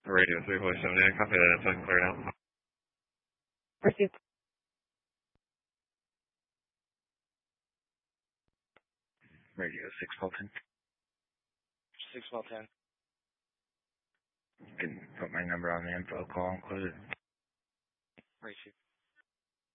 Radio 347, copy that. So I can clear it out. Received. Radio 61210. 61210. You can put my number on the info call included. Received.